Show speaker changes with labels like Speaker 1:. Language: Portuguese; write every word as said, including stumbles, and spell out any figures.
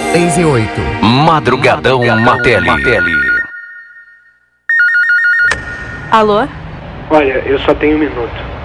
Speaker 1: seis e oito.
Speaker 2: Madrugadão Matelli.
Speaker 3: Alô?
Speaker 4: Olha, eu só tenho um minuto.